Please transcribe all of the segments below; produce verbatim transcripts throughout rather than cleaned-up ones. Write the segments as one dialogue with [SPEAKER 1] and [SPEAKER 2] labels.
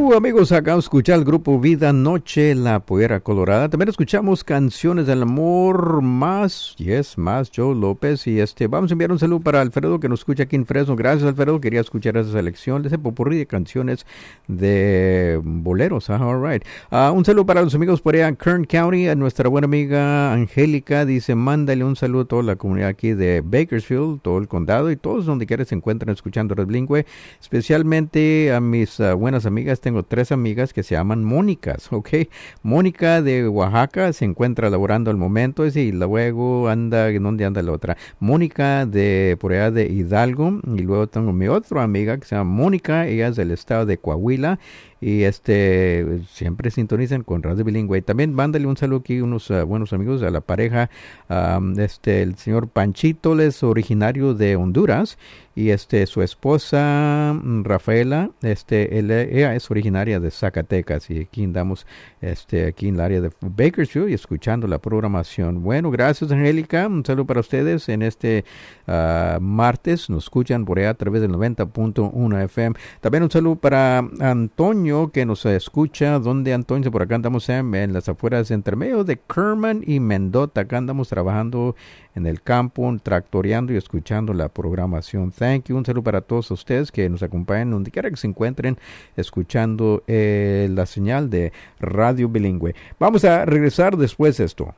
[SPEAKER 1] Uh, amigos, acabamos de escuchar el grupo Vida Noche, La Pollera Colorada. También escuchamos Canciones del Amor, más, yes, más Joe López. Y este, vamos a enviar un saludo para Alfredo, que nos escucha aquí en Fresno. Gracias, Alfredo, quería escuchar esa selección de ese popurrí de canciones de boleros. Ah, all right. Uh, un saludo para los amigos por allá en Kern County. A nuestra buena amiga Angélica dice, mándale un saludo a toda la comunidad aquí de Bakersfield, todo el condado y todos donde quiera se encuentran escuchando Red Bilingüe, especialmente a mis uh, buenas amigas. Tengo tres amigas que se llaman Mónicas, ¿ok? Mónica de Oaxaca se encuentra laborando al momento y luego anda, ¿dónde anda la otra? Mónica de por allá de Hidalgo, y luego tengo mi otra amiga que se llama Mónica, ella es del estado de Coahuila. Y este siempre sintonizan con Radio Bilingüe. También mándale un saludo aquí unos uh, buenos amigos a la pareja. Um, este el señor Panchito, él es originario de Honduras, y este su esposa Rafaela, este él, ella es originaria de Zacatecas, y aquí andamos este aquí en el área de Bakersfield y escuchando la programación. Bueno, gracias Angélica, un saludo para ustedes en este uh, martes. Nos escuchan por allá a través del noventa punto uno F M. También un saludo para Antonio, que nos escucha. ¿Dónde, Antonio? Por acá andamos en, en las afueras, entre medio de Kerman y Mendota. Acá andamos trabajando en el campo, tractoreando y escuchando la programación. Thank you. Un saludo para todos ustedes que nos acompañan donde quiera que se encuentren escuchando eh, la señal de Radio Bilingüe. Vamos a regresar después de esto.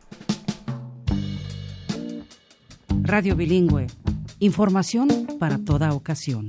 [SPEAKER 2] Radio Bilingüe. Información para toda ocasión.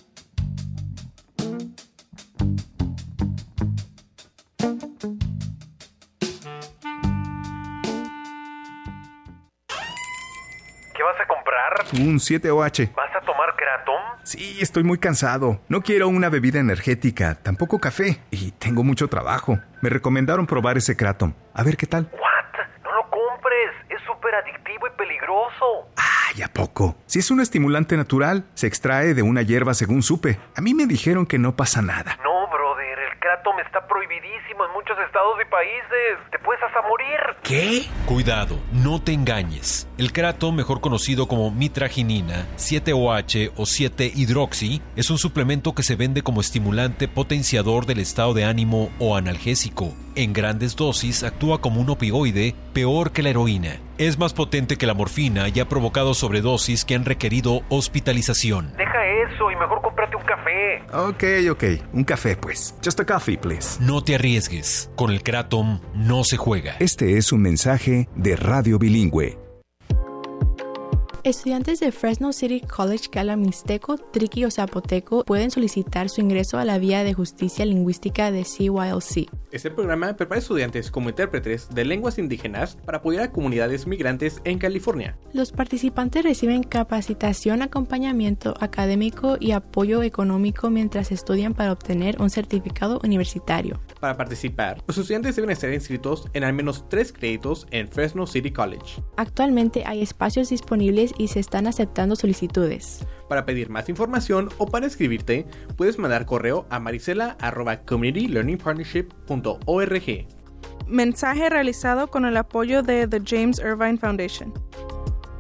[SPEAKER 3] Un siete O H.
[SPEAKER 4] ¿Vas a tomar Kratom?
[SPEAKER 3] Sí, estoy muy cansado. No quiero una bebida energética, tampoco café. Y tengo mucho trabajo. Me recomendaron probar ese Kratom. A ver qué tal.
[SPEAKER 4] ¿What? No lo compres. Es súper adictivo y peligroso.
[SPEAKER 3] Ay, ¿a poco? Si es un estimulante natural, se extrae de una hierba según supe. A mí me dijeron que no pasa nada.
[SPEAKER 4] No, brother. El Kratom está prohibidísimo en muchos estados y países. Te puedes hasta morir.
[SPEAKER 3] ¿Qué?
[SPEAKER 5] Cuidado, no te engañes. El Kratom, mejor conocido como mitraginina, siete O H o siete hidroxi, es un suplemento que se vende como estimulante potenciador del estado de ánimo o analgésico. En grandes dosis actúa como un opioide peor que la heroína. Es más potente que la morfina y ha provocado sobredosis que han requerido hospitalización.
[SPEAKER 4] Deja eso y mejor cómprate un café.
[SPEAKER 3] Ok, ok. Un café, pues. Just a coffee, please.
[SPEAKER 5] No te arriesgues. Con el Kratom no se juega.
[SPEAKER 3] Este es un mensaje de Radio Bilingüe.
[SPEAKER 6] Estudiantes de Fresno City College Cala Mixteco, Triqui o Zapoteco pueden solicitar su ingreso a la Vía de Justicia Lingüística de C Y L C.
[SPEAKER 7] Este programa prepara estudiantes como intérpretes de lenguas indígenas para apoyar a comunidades migrantes en California.
[SPEAKER 6] Los participantes reciben capacitación, acompañamiento académico y apoyo económico mientras estudian para obtener un certificado universitario.
[SPEAKER 7] Para participar, los estudiantes deben estar inscritos en al menos tres créditos en Fresno City College.
[SPEAKER 6] Actualmente hay espacios disponibles y se están aceptando solicitudes.
[SPEAKER 7] Para pedir más información o para escribirte, puedes mandar correo a marisela arroba community learning partnership punto org.
[SPEAKER 8] Mensaje realizado con el apoyo de The James Irvine Foundation.